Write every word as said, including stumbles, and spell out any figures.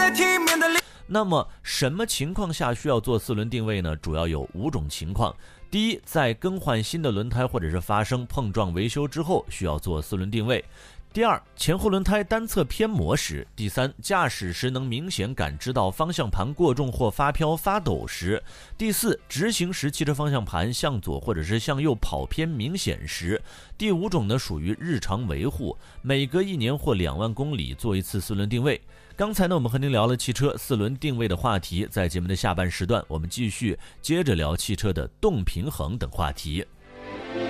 在体面的。 那么什么情况下需要做四轮定位呢？主要有五种情况。第一，在更换新的轮胎或者是发生碰撞维修之后，需要做四轮定位。第二，前后轮胎单侧偏磨时；第三，驾驶时能明显感知到方向盘过重或发飘发抖时；第四，直行时汽车方向盘向左或者是向右跑偏明显时；第五种呢，属于日常维护，每隔一年或两万公里做一次四轮定位。刚才呢，我们和您聊了汽车四轮定位的话题，在节目的下半时段，我们继续接着聊汽车的动平衡等话题。